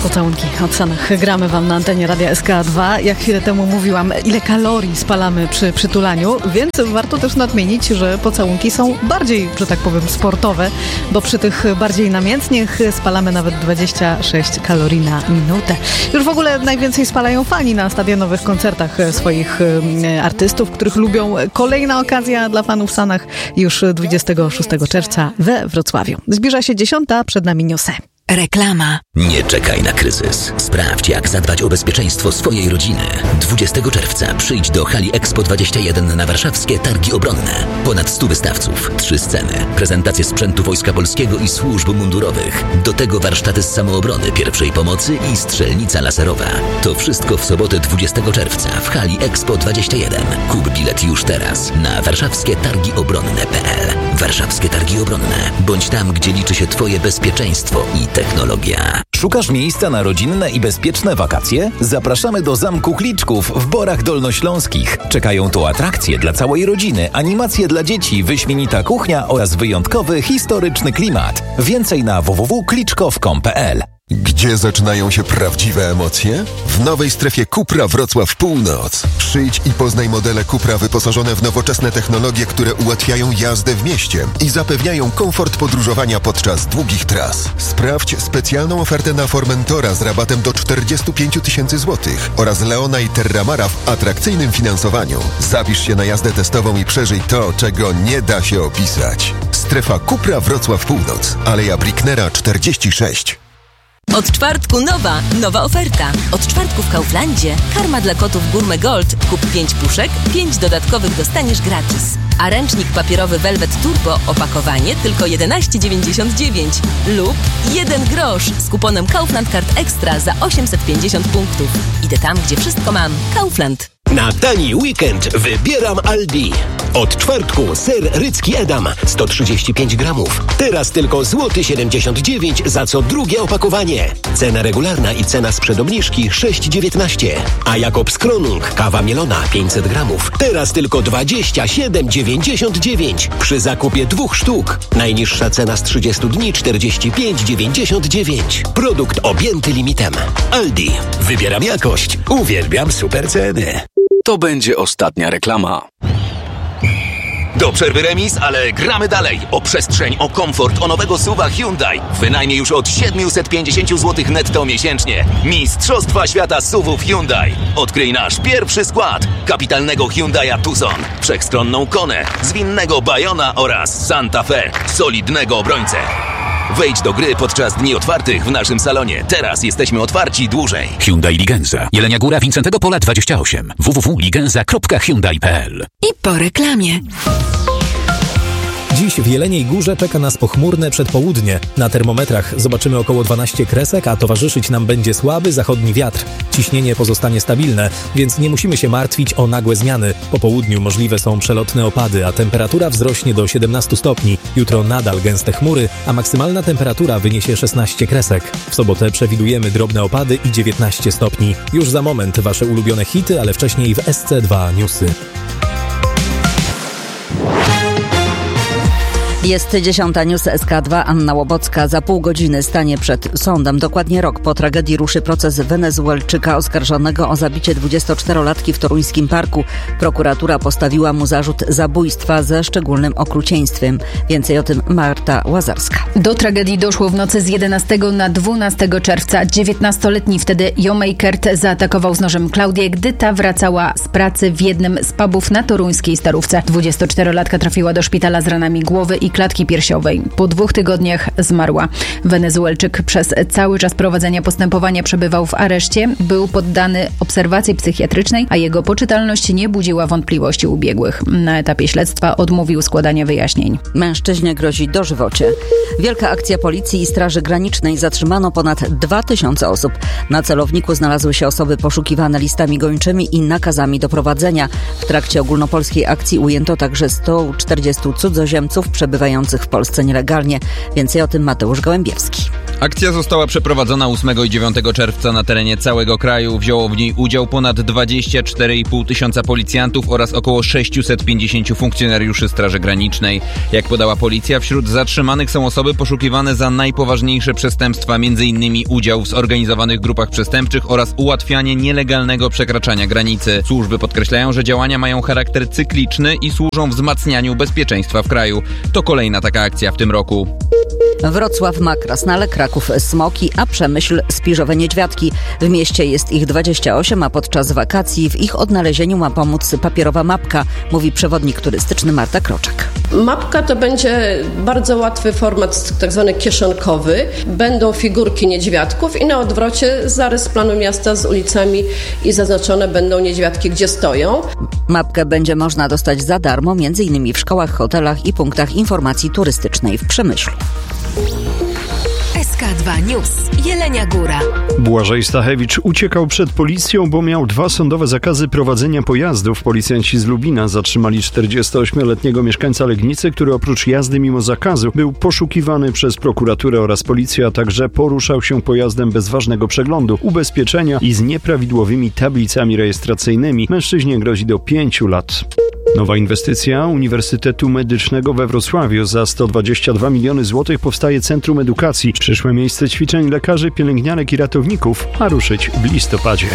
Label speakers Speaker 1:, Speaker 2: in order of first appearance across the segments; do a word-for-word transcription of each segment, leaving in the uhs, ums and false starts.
Speaker 1: Pocałunki od Sanach gramy wam na antenie Radia S K dwa. Jak chwilę temu mówiłam, ile kalorii spalamy przy przytulaniu, więc warto też nadmienić, że pocałunki są bardziej, że tak powiem, sportowe, bo przy tych bardziej namiętnych spalamy nawet dwadzieścia sześć kalorii na minutę. Już w ogóle najwięcej spalają fani na stadionowych koncertach swoich artystów, których lubią. Kolejna okazja dla fanów w Sanach już dwudziestego szóstego czerwca we Wrocławiu. Zbliża się dziesiąta, przed nami newsy.
Speaker 2: Reklama.
Speaker 3: Nie czekaj na kryzys. Sprawdź, jak zadbać o bezpieczeństwo swojej rodziny. dwudziestego czerwca przyjdź do hali Expo dwadzieścia jeden na warszawskie Targi Obronne. Ponad stu wystawców, trzy sceny, prezentacje sprzętu Wojska Polskiego i służb mundurowych. Do tego warsztaty z samoobrony, pierwszej pomocy i strzelnica laserowa. To wszystko w sobotę dwudziestego czerwca w hali Expo dwadzieścia jeden. Kup bilet już teraz na warszawskie targi obronne kropka p l. Warszawskie Targi Obronne. Bądź tam, gdzie liczy się twoje bezpieczeństwo i technologia.
Speaker 4: Szukasz miejsca na rodzinne i bezpieczne wakacje? Zapraszamy do Zamku Kliczków w Borach Dolnośląskich. Czekają tu atrakcje dla całej rodziny, animacje dla dzieci, wyśmienita kuchnia oraz wyjątkowy, historyczny klimat. Więcej na w w w kropka kliczkow kropka com kropka p l.
Speaker 5: Gdzie zaczynają się prawdziwe emocje? W nowej strefie Cupra Wrocław Północ. Przyjdź i poznaj modele Cupra wyposażone w nowoczesne technologie, które ułatwiają jazdę w mieście i zapewniają komfort podróżowania podczas długich tras. Sprawdź specjalną ofertę na Formentora z rabatem do czterdzieści pięć tysięcy złotych oraz Leona i Terramara w atrakcyjnym finansowaniu. Zapisz się na jazdę testową i przeżyj to, czego nie da się opisać. Strefa Cupra Wrocław Północ. Aleja Bricknera czterdzieści sześć.
Speaker 2: Od czwartku nowa, nowa oferta. Od czwartku w Kauflandzie karma dla kotów Gourmet Gold. Kup pięć puszek, pięć dodatkowych dostaniesz gratis. A ręcznik papierowy Velvet Turbo opakowanie tylko jedenaście dziewięćdziesiąt dziewięć lub jeden grosz z kuponem Kaufland Card Extra za osiemset pięćdziesiąt punktów. Idę tam, gdzie wszystko mam. Kaufland.
Speaker 6: Na tani weekend wybieram Aldi. Od czwartku ser rycki Edam sto trzydzieści pięć gramów. Teraz tylko złoty siedemdziesiąt dziewięć za co drugie opakowanie. Cena regularna i cena sprzed obniżki sześć dziewiętnaście. A Jakobs Kronung kawa mielona pięćset gramów. Teraz tylko dwadzieścia siedem dziewięćdziesiąt dziewięć przy zakupie dwóch sztuk. Najniższa cena z trzydziestu dni czterdzieści pięć dziewięćdziesiąt dziewięć. Produkt objęty limitem. Aldi. Wybieram jakość. Uwielbiam super ceny.
Speaker 7: To będzie ostatnia reklama.
Speaker 8: Do przerwy remis, ale gramy dalej. O przestrzeń, o komfort, o nowego suwa Hyundai. Wynajmie już od siedemset pięćdziesiąt złotych netto miesięcznie. Mistrzostwa świata suwów Hyundai. Odkryj nasz pierwszy skład. Kapitalnego Hyundai'a Tucson, wszechstronną Konę, zwinnego Bayona oraz Santa Fe, solidnego obrońcę. Wejdź do gry podczas dni otwartych w naszym salonie. Teraz jesteśmy otwarci dłużej.
Speaker 9: Hyundai Ligenza. Jelenia Góra, Wincentego Pola dwadzieścia osiem. w w w kropka ligenza kropka hyundai kropka p l.
Speaker 2: I po reklamie.
Speaker 10: Dziś w Jeleniej Górze czeka nas pochmurne przedpołudnie. Na termometrach zobaczymy około dwanaście kresek, a towarzyszyć nam będzie słaby zachodni wiatr. Ciśnienie pozostanie stabilne, więc nie musimy się martwić o nagłe zmiany. Po południu możliwe są przelotne opady, a temperatura wzrośnie do siedemnastu stopni. Jutro nadal gęste chmury, a maksymalna temperatura wyniesie szesnaście kresek. W sobotę przewidujemy drobne opady i dziewiętnaście stopni. Już za moment wasze ulubione hity, ale wcześniej w S C dwa Newsy.
Speaker 11: Jest dziesiąta, news S K dwa, Anna Łobocka. Za pół godziny stanie przed sądem. Dokładnie rok po tragedii ruszy proces Wenezuelczyka oskarżonego o zabicie dwudziestoczterolatki w toruńskim parku. Prokuratura postawiła mu zarzut zabójstwa ze szczególnym okrucieństwem. Więcej o tym Marta Łazarska.
Speaker 12: Do tragedii doszło w nocy z jedenastego na dwunastego czerwca. dziewiętnastoletni wtedy Jomej Kert zaatakował z nożem Klaudię, gdy ta wracała z pracy w jednym z pubów na toruńskiej Starówce. dwudziestoczterolatka trafiła do szpitala z ranami głowy i klatki piersiowej. Po dwóch tygodniach zmarła. Wenezuelczyk przez cały czas prowadzenia postępowania przebywał w areszcie, był poddany obserwacji psychiatrycznej, a jego poczytalność nie budziła wątpliwości u biegłych. Na etapie śledztwa odmówił składania wyjaśnień.
Speaker 11: Mężczyźnie grozi dożywocie. Wielka akcja policji i Straży Granicznej. Zatrzymano ponad dwa tysiące osób. Na celowniku znalazły się osoby poszukiwane listami gończymi i nakazami doprowadzenia. W trakcie ogólnopolskiej akcji ujęto także sto czterdziestu cudzoziemców przebywających w Polsce nielegalnie. Więcej o tym Mateusz Gołębiewski.
Speaker 13: Akcja została przeprowadzona ósmego i dziewiątego czerwca na terenie całego kraju. Wzięło w niej udział ponad dwadzieścia cztery i pół tysiąca policjantów oraz około sześćset pięćdziesięciu funkcjonariuszy Straży Granicznej. Jak podała policja, wśród zatrzymanych są osoby poszukiwane za najpoważniejsze przestępstwa, m.in. udział w zorganizowanych grupach przestępczych oraz ułatwianie nielegalnego przekraczania granicy. Służby podkreślają, że działania mają charakter cykliczny i służą wzmacnianiu bezpieczeństwa w kraju. To kolejna taka akcja w tym roku.
Speaker 11: Wrocław ma krasnale, Kraków smoki, a Przemyśl spiżowe niedźwiadki. W mieście jest ich dwadzieścia osiem, a podczas wakacji w ich odnalezieniu ma pomóc papierowa mapka, mówi przewodnik turystyczny Marta Kroczek.
Speaker 14: Mapka to będzie bardzo łatwy format, tak zwany kieszonkowy. Będą figurki niedźwiadków i na odwrocie zarys planu miasta z ulicami i zaznaczone będą niedźwiadki, gdzie stoją.
Speaker 11: Mapkę będzie można dostać za darmo, między innymi w szkołach, hotelach i punktach informacji turystycznej w Przemyślu.
Speaker 2: S K dwa News. Jelenia Góra.
Speaker 15: Błażej Stachewicz uciekał przed policją, bo miał dwa sądowe zakazy prowadzenia pojazdów. Policjanci z Lubina zatrzymali czterdziestoośmioletniego mieszkańca Legnicy, który oprócz jazdy mimo zakazu był poszukiwany przez prokuraturę oraz policję, a także poruszał się pojazdem bez ważnego przeglądu, ubezpieczenia i z nieprawidłowymi tablicami rejestracyjnymi. Mężczyźnie grozi do pięciu lat. Nowa inwestycja Uniwersytetu Medycznego we Wrocławiu. Za sto dwadzieścia dwa miliony złotych powstaje Centrum Edukacji. Przyszłe miejsce ćwiczeń lekarzy, pielęgniarek i ratowników ma ruszyć w listopadzie.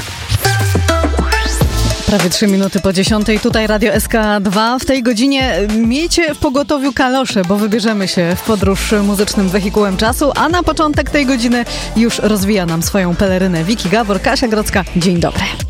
Speaker 1: Prawie trzy minuty po dziesiątej, tutaj Radio S K dwa. W tej godzinie miejcie w pogotowiu kalosze, bo wybierzemy się w podróż muzycznym wehikułem czasu, a na początek tej godziny już rozwija nam swoją pelerynę Wiki Gabor, Kasia Grodzka. Dzień dobry.